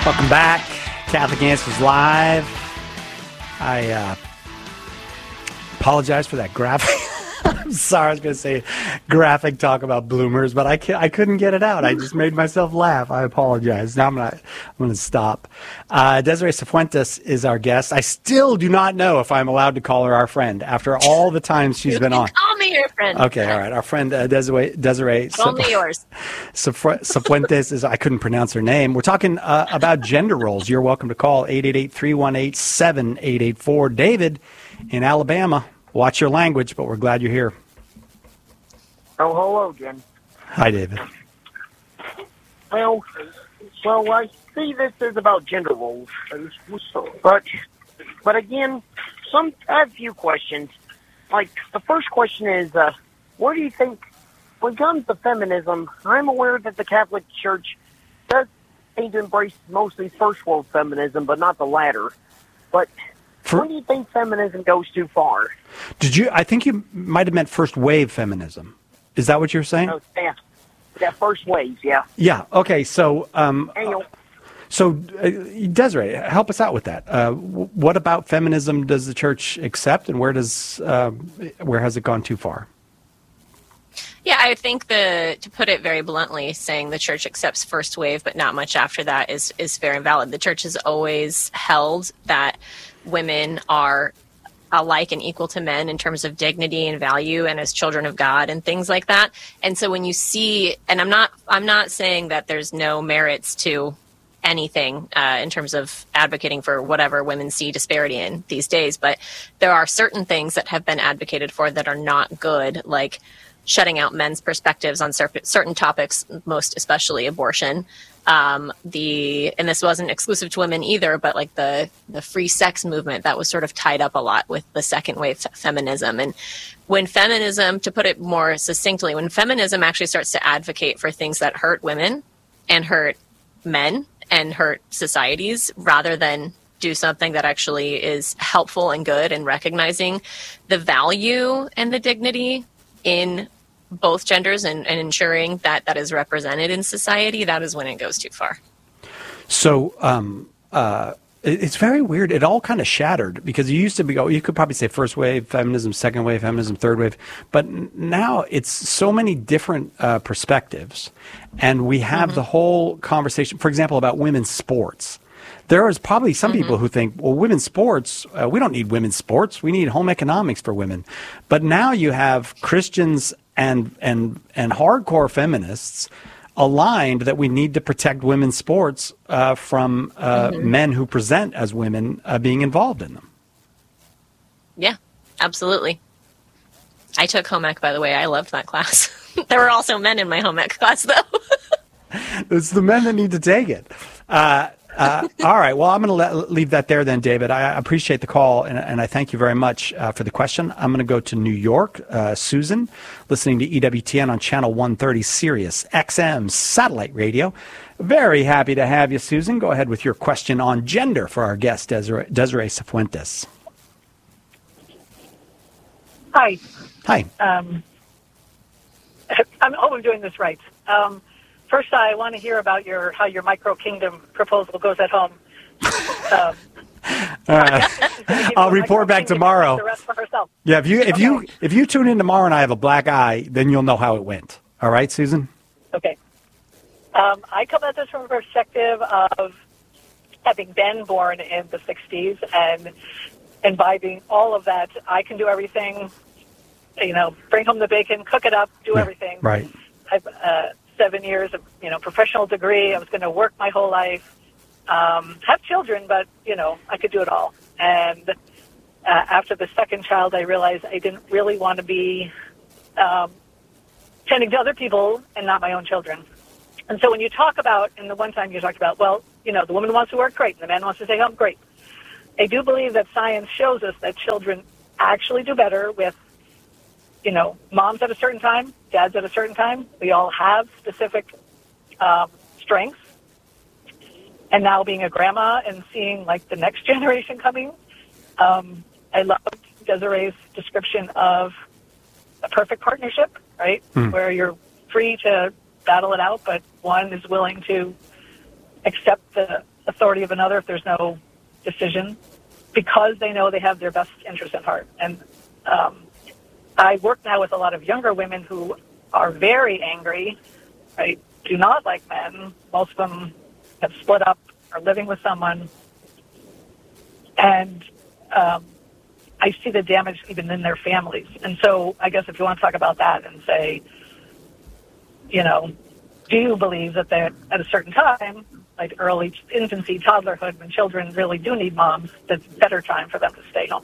Welcome back. Catholic Answers Live. I apologize for that graphic. I'm sorry, I was going to say graphic talk about bloomers, but I couldn't get it out. I just made myself laugh. I apologize. Now I'm going to stop. Desiree Cifuentes is our guest. I still do not know if I'm allowed to call her our friend after all the times she's been on. Call me your friend. Okay, all right. Our friend Desiree Call me yours. Cifuentes is, I couldn't pronounce her name. We're talking about gender roles. You're welcome to call 888-318-7884. David in Alabama. Watch your language, but we're glad you're here. Oh, hello, Jen. Hi, David. Well, I see this is about gender roles, but again, I have a few questions. Like, the first question is, where do you think, when it comes to feminism, I'm aware that the Catholic Church does seem to embrace mostly first world feminism, but not the latter. But where do you think feminism goes too far? I think you might have meant first wave feminism. Is that what you're saying? Oh, yeah. Yeah, first waves, yeah. Yeah, okay, so Desiree, help us out with that. What about feminism does the church accept, and where has it gone too far? Yeah, I think to put it very bluntly, saying the church accepts first wave, but not much after that is very invalid. The church has always held that women are alike and equal to men in terms of dignity and value and as children of God and things like that. And so when you see, and I'm not saying that there's no merits to anything in terms of advocating for whatever women see disparity in these days, but there are certain things that have been advocated for that are not good, like shutting out men's perspectives on certain topics, most especially abortion. And this wasn't exclusive to women either, but like the free sex movement that was sort of tied up a lot with the second wave feminism. And when feminism, to put it more succinctly, when feminism actually starts to advocate for things that hurt women and hurt men and hurt societies, rather than do something that actually is helpful and good and recognizing the value and the dignity in both genders and ensuring that that is represented in society, that is when it goes too far. So it's very weird. It all kind of shattered because you used to you could probably say first wave feminism, second wave feminism, third wave, but now it's so many different perspectives, and we have the whole conversation, for example, about women's sports. There is probably some people who think, well, women's sports, we don't need women's sports. We need home economics for women. But now you have Christians and hardcore feminists aligned that we need to protect women's sports from men who present as women being involved in them. Yeah, absolutely. I took home ec, by the way. I loved that class. There were also men in my home ec class, though. It's the men that need to take it. All right. Well, I'm going to leave that there then, David. I appreciate the call, and I thank you very much for the question. I'm going to go to New York. Susan, listening to EWTN on Channel 130 Sirius XM Satellite Radio. Very happy to have you, Susan. Go ahead with your question on gender for our guest, Desiree Cifuentes. Hi. Hi. I hope I'm doing this right. First, I want to hear about how your micro kingdom proposal goes at home. I'll report back tomorrow. The rest for herself. Yeah, if you tune in tomorrow and I have a black eye, then you'll know how it went. All right, Susan? Okay. I come at this from a perspective of having been born in the 60s and imbibing all of that. I can do everything, bring home the bacon, cook it up, do everything. Right. I've 7 years of professional degree. I was going to work my whole life, have children, but I could do it all. And after the second child, I realized I didn't really want to be tending to other people and not my own children. And so when you talk about, and the one time you talked about, well, the woman wants to work, great, and the man wants to stay home, great. I do believe that science shows us that children actually do better with moms at a certain time, dads at a certain time. We all have specific strengths. And now being a grandma and seeing the next generation coming, I loved Desiree's description of a perfect partnership, right? Where you're free to battle it out, but one is willing to accept the authority of another if there's no decision, because they know they have their best interest at heart. And I work now with a lot of younger women who are very angry, right? Do not like men. Most of them have split up, are living with someone. And I see the damage even in their families. And so I guess if you want to talk about that and say, you know, do you believe that at a certain time, like early infancy, toddlerhood, when children really do need moms, that's a better time for them to stay home?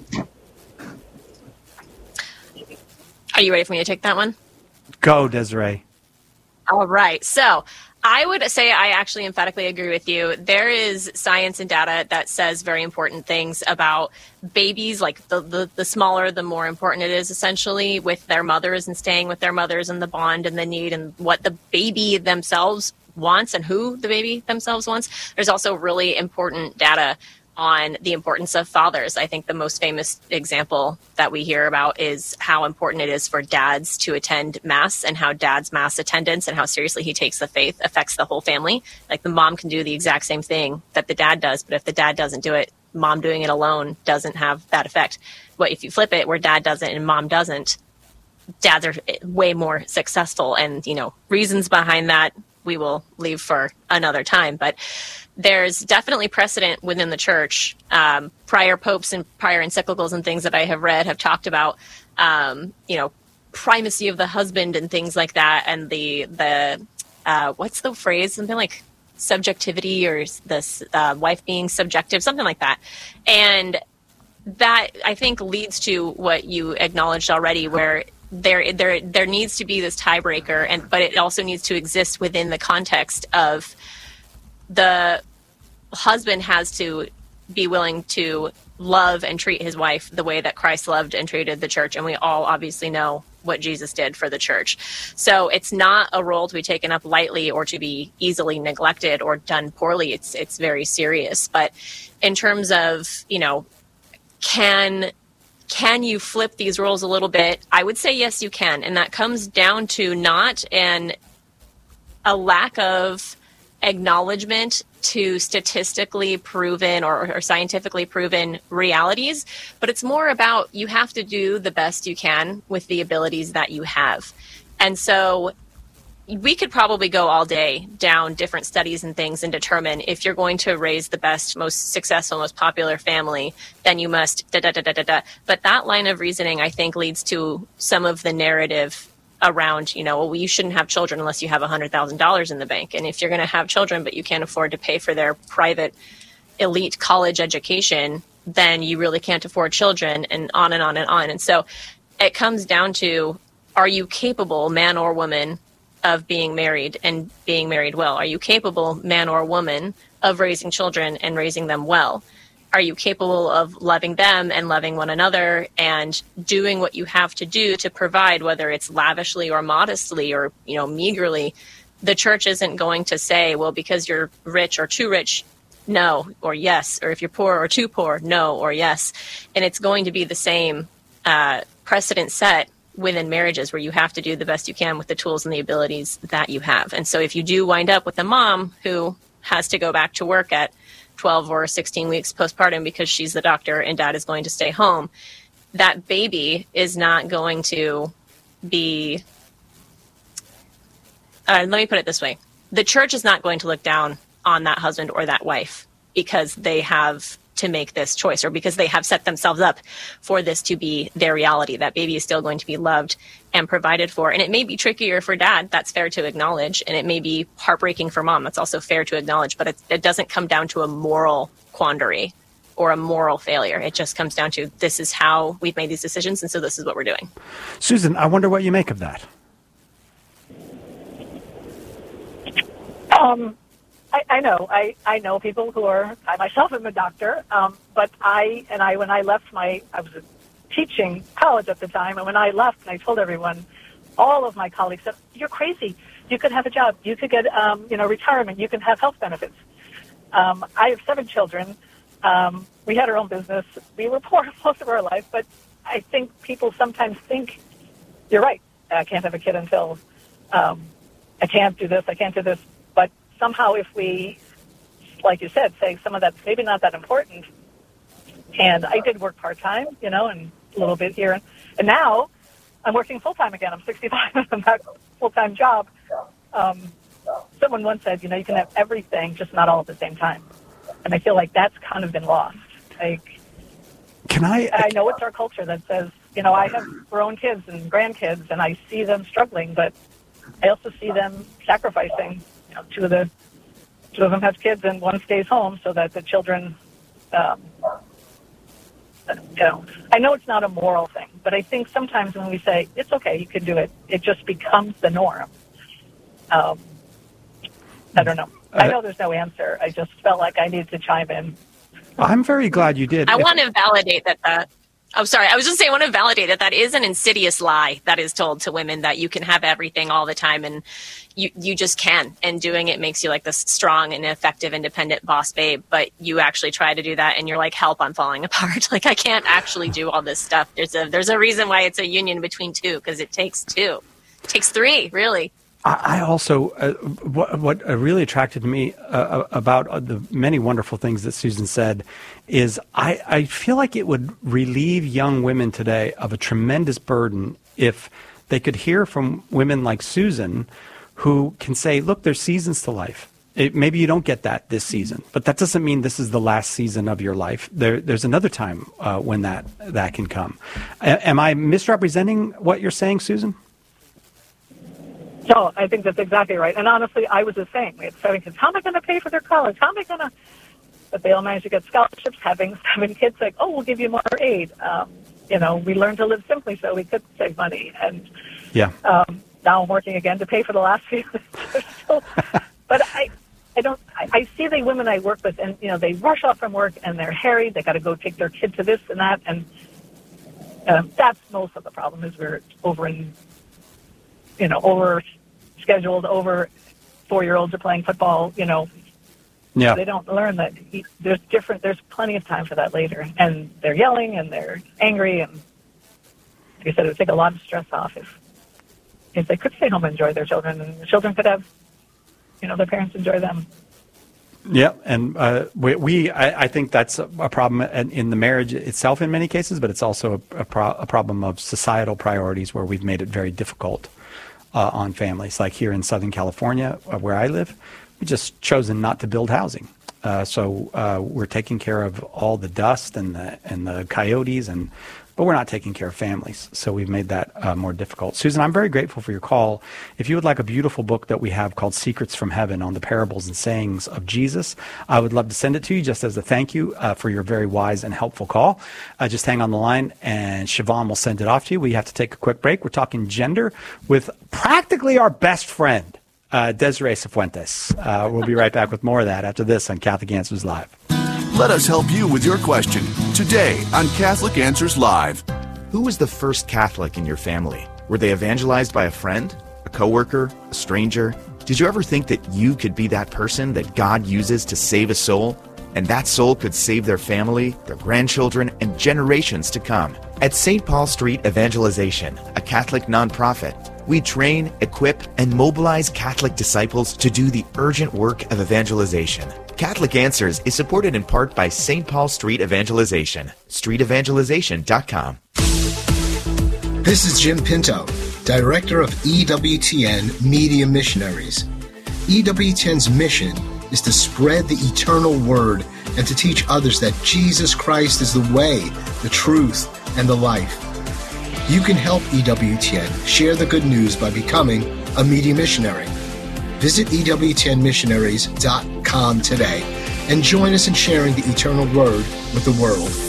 Are you ready for me to take that one? Go, Desiree. All right. So I would say I actually emphatically agree with you. There is science and data that says very important things about babies, like the smaller, the more important it is, essentially, with their mothers and staying with their mothers and the bond and the need and what the baby themselves wants and who the baby themselves wants. There's also really important data on the importance of fathers. I think the most famous example that we hear about is how important it is for dads to attend Mass, and how dad's Mass attendance and how seriously he takes the faith affects the whole family. Like, the mom can do the exact same thing that the dad does, but if the dad doesn't do it, mom doing it alone doesn't have that effect. But if you flip it, where dad does it and mom doesn't, dads are way more successful. And, you know, reasons behind that we will leave for another time. But there's definitely precedent within the church. Prior popes and prior encyclicals and things that I have read have talked about, you know, primacy of the husband and things like that. And the what's the phrase? Something like subjectivity, or this wife being subjective, something like that. And that, I think, leads to what you acknowledged already, where there needs to be this tiebreaker, but it also needs to exist within the context of the husband has to be willing to love and treat his wife the way that Christ loved and treated the church. And we all obviously know what Jesus did for the church. So it's not a role to be taken up lightly or to be easily neglected or done poorly. It's very serious. But in terms of, you know, can you flip these roles a little bit? I would say yes, you can. And that comes down to not a lack of acknowledgement to statistically proven or scientifically proven realities, but it's more about you have to do the best you can with the abilities that you have. And so we could probably go all day down different studies and things and determine if you're going to raise the best, most successful, most popular family, then you must da-da-da-da-da-da. But that line of reasoning, I think, leads to some of the narrative around, you know, well, you shouldn't have children unless you have $100,000 in the bank. And if you're going to have children, but you can't afford to pay for their private elite college education, then you really can't afford children, and on and on and on. And so it comes down to, are you capable, man or woman, of being married and being married well? Are you capable, man or woman, of raising children and raising them well? Are you capable of loving them and loving one another and doing what you have to do to provide, whether it's lavishly or modestly or, you know, meagerly? The church isn't going to say, well, because you're rich or too rich, no, or yes, or if you're poor or too poor, no, or yes. And it's going to be the same precedent set within marriages, where you have to do the best you can with the tools and the abilities that you have. And so if you do wind up with a mom who has to go back to work at 12 or 16 weeks postpartum because she's the doctor and dad is going to stay home, that baby is not going to be, let me put it this way. The church is not going to look down on that husband or that wife because they have to make this choice, or because they have set themselves up for this to be their reality. That baby is still going to be loved and provided for. And it may be trickier for dad, that's fair to acknowledge. And it may be heartbreaking for mom, that's also fair to acknowledge. But it doesn't come down to a moral quandary or a moral failure. It just comes down to, this is how we've made these decisions, and so this is what we're doing. Susan, I wonder what you make of that. I know. I know people who are, I myself am a doctor, but when I left I was teaching college at the time, and when I left and I told everyone, all of my colleagues said, you're crazy. You could have a job. You could get, retirement. You can have health benefits. I have 7 children. We had our own business. We were poor most of our life, but I think people sometimes think, you're right, I can't have a kid until I can't do this, I can't do this. But somehow if we like you said, say some of that's maybe not that important. And I did work part-time, and a little bit here. And now I'm working full-time again. I'm 65 and I'm at a full-time job. Someone once said, you can have everything, just not all at the same time. And I feel like that's kind of been lost. Like, I know it's our culture that says, I have grown kids and grandkids, and I see them struggling, but I also see them sacrificing. Two of them have kids, and one stays home so that the children. I know it's not a moral thing, but I think sometimes when we say it's okay, you can do it, it just becomes the norm. I don't know. I know there's no answer. I just felt like I needed to chime in. I'm very glad you did. I want to validate that. Oh, sorry. I was just saying, I want to validate that is an insidious lie that is told to women, that you can have everything all the time, and you just can. And doing it makes you like this strong and effective, independent boss babe. But you actually try to do that, and you're like, help, I'm falling apart. Like, I can't actually do all this stuff. There's a reason why it's a union between two, because it takes two. It takes three, really. I also, what really attracted me about the many wonderful things that Susan said is I feel like it would relieve young women today of a tremendous burden if they could hear from women like Susan who can say, look, there's seasons to life. Maybe you don't get that this season, but that doesn't mean this is the last season of your life. There's another time when that can come. Am I misrepresenting what you're saying, Susan? No, I think that's exactly right. And honestly, I was the same. We had 7 kids. How am I going to pay for their college? How am I going to? But they all managed to get scholarships. Having 7 kids, like, we'll give you more aid. We learned to live simply so we could save money. And now I'm working again to pay for the last few. But I see the women I work with, and they rush off from work and they're harried. They got to go take their kid to this and that, and that's most of the problem. Is we're over scheduled, over 4-year-olds are playing football, They don't learn that there's plenty of time for that later. And they're yelling and they're angry. And like I said, it would take a lot of stress off if they could stay home and enjoy their children, and the children could have, their parents enjoy them. Yeah, and I think that's a problem in the marriage itself in many cases, but it's also a problem of societal priorities where we've made it very difficult on families. Like here in Southern California, where I live, we just chosen not to build housing. So we're taking care of all the dust and the coyotes, but we're not taking care of families. So we've made that more difficult. Susan, I'm very grateful for your call. If you would like a beautiful book that we have called Secrets from Heaven on the parables and sayings of Jesus, I would love to send it to you just as a thank you for your very wise and helpful call. Just hang on the line and Siobhan will send it off to you. We have to take a quick break. We're talking gender with practically our best friend, Desiree Cifuentes. We'll be right back with more of that after this on Catholic Answers Live. Let us help you with your question today on Catholic Answers Live. Who was the first Catholic in your family? Were they evangelized by a friend, a coworker, a stranger? Did you ever think that you could be that person that God uses to save a soul? And that soul could save their family, their grandchildren, and generations to come. At St. Paul Street Evangelization, a Catholic nonprofit, we train, equip, and mobilize Catholic disciples to do the urgent work of evangelization. Catholic Answers is supported in part by St. Paul Street Evangelization, streetevangelization.com. This is Jim Pinto, Director of EWTN Media Missionaries. EWTN's mission is to spread the eternal word and to teach others that Jesus Christ is the way, the truth, and the life. You can help EWTN share the good news by becoming a media missionary. Visit EWTNmissionaries.com today and join us in sharing the eternal word with the world.